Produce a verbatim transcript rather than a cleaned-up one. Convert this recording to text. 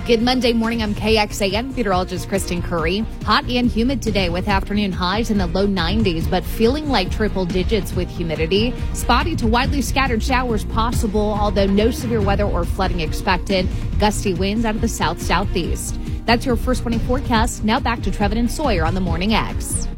Good Monday morning. I'm K X A N meteorologist Kristen Curry. Hot and humid today with afternoon highs in the low nineties, but feeling like triple digits with humidity. Spotty to widely scattered showers possible, although no severe weather or flooding expected. Gusty winds out of the south southeast. That's your first morning forecast. Now back to Trevin and Sawyer on the Morning X.